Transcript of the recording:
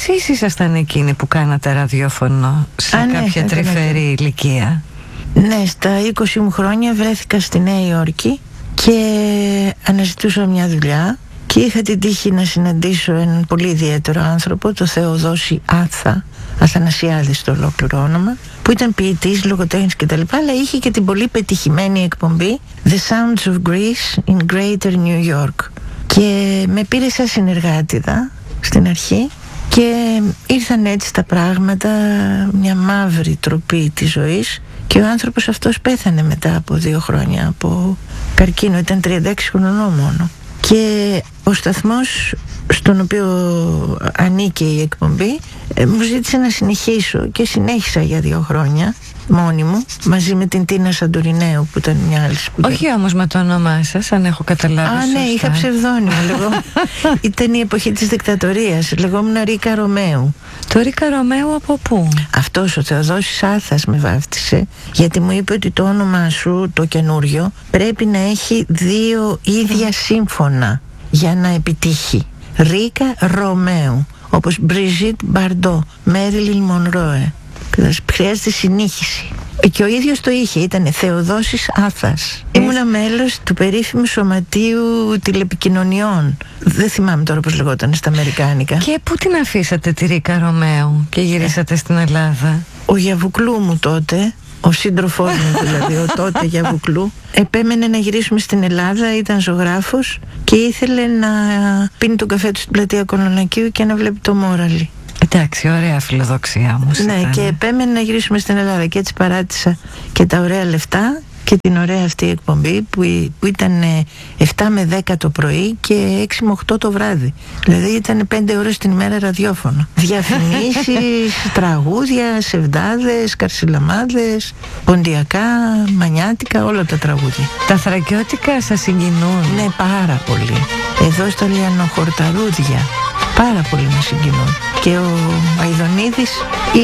Εσείς ήσασταν εκείνοι που κάνατε ραδιόφωνο σε κάποια τρυφερή ηλικία? Ναι, στα 20 μου χρόνια βρέθηκα στη Νέα Υόρκη και αναζητούσα μια δουλειά και είχα την τύχη να συναντήσω έναν πολύ ιδιαίτερο άνθρωπο, το Θεοδόση Αθανασιάδη στο ολόκληρο όνομα, που ήταν ποιητής, λογοτέχνης κτλ, αλλά είχε και την πολύ πετυχημένη εκπομπή The Sounds of Greece in Greater New York, και με πήρε σαν συνεργάτηδα στην αρχή και ήρθαν έτσι τα πράγματα, μια μαύρη τροπή της ζωής, και ο άνθρωπος αυτός πέθανε μετά από 2 χρόνια από καρκίνο, ήταν 36 χρονών μόνο. Και ο σταθμός στον οποίο ανήκε η εκπομπή μου ζήτησε να συνεχίσω και συνέχισα για 2 χρόνια μόνη μου, μαζί με την Τίνα Σαντορινέου που ήταν μια άλλη σπουδαία. Όχι όμως με το όνομά σας, αν έχω καταλάβει σωστά. Ναι, είχα ψευδόνυμο. Ήταν η εποχή της δικτατορίας. Λεγόμουν Ρίκα Ρωμαίου. Το Ρίκα Ρωμαίου από πού? Αυτός ο Θεοδόσης Άθας με βάφτισε, γιατί μου είπε ότι το όνομα σου, το καινούριο, πρέπει να έχει 2 ίδια σύμφωνα για να επιτύχει. Ρίκα Ρωμαίου, όπως Μπριζίτ Μπαρντό, Μέριλιν Μονρόε. Χρειάζεται συνήχιση. Και ο ίδιος το είχε, ήταν Θεοδόσης Άθας. Ήμουνα μέλος του περίφημου Σωματείου Τηλεπικοινωνιών. Δεν θυμάμαι τώρα πώς λεγόταν στα αμερικάνικα. Και πού την αφήσατε τη Ρίκα Ρωμαίου και γυρίσατε στην Ελλάδα? Ο Γιαβουκλού μου τότε, ο σύντροφός μου δηλαδή, ο τότε Γιαβουκλού, επέμενε να γυρίσουμε στην Ελλάδα, ήταν ζωγράφος και ήθελε να πίνει τον καφέ του στην πλατεία Κολονακίου και να βλέπει το Μόραλι. Εντάξει, ωραία φιλοδοξία μου. Ναι, ήταν. και επέμενε να γυρίσουμε στην Ελλάδα και έτσι παράτησα και τα ωραία λεφτά και την ωραία αυτή εκπομπή που ήταν 7 με 10 το πρωί και 6 με 8 το βράδυ. Δηλαδή ήταν 5 ώρες την ημέρα ραδιόφωνο. Διαφημίσεις, τραγούδια, σεβδάδες, καρσιλαμάδες, ποντιακά, μανιάτικα, όλα τα τραγούδια. Τα θρακιώτικα σας συγκινούν? Ναι, πάρα πολύ. Εδώ στα Λιανοχορταρούδια πάρα πολύ με συγκινούν. Και ο Αηδονίδης